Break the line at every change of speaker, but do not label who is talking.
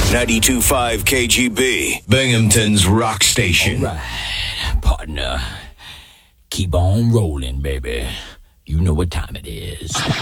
92.5 KGB, Binghamton's rock station.
All right, partner. Keep on rolling, baby. You know what time it is.